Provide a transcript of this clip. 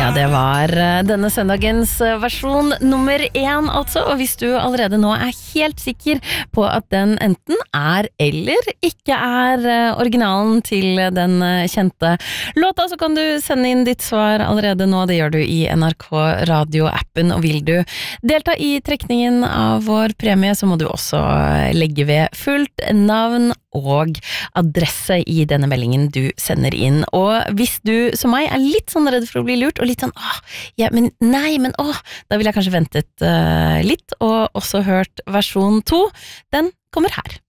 Ja, det var denne søndagens versjon nummer 1 altså, og hvis du allerede nå helt sikker på at den enten eller ikke originalen til den kjente låta, så kan du sende inn ditt svar allerede nå, det gjør du i NRK Radio-appen, og vil du delta i trekningen av vår premie, så må du også legge ved fullt navn og adresse i denne meldingen du sender inn. Og hvis du, som meg, litt sånn redd for å bli lurt, og litt sånn, da vil jeg kanskje ventet litt, og også hørt versjon 2. Den kommer her.